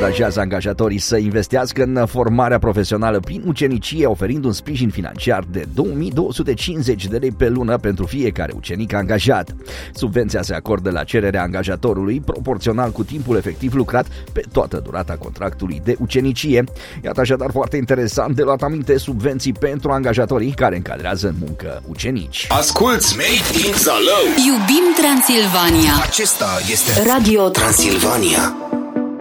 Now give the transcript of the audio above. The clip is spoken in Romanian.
încurajează angajatorii să investească în formarea profesională prin ucenicie, oferind un sprijin financiar de 2250 de lei pe lună pentru fiecare ucenic angajat. Subvenția se acordă la cererea angajatorului, proporțional cu timpul efectiv lucrat pe toată durata contractului de ucenicie. Iată așadar foarte interesant de luat aminte subvenții pentru angajatorii care încadrează în muncă ucenici. Asculți Made in Zalău. Iubim Transilvania. Acesta este Radio Transilvania.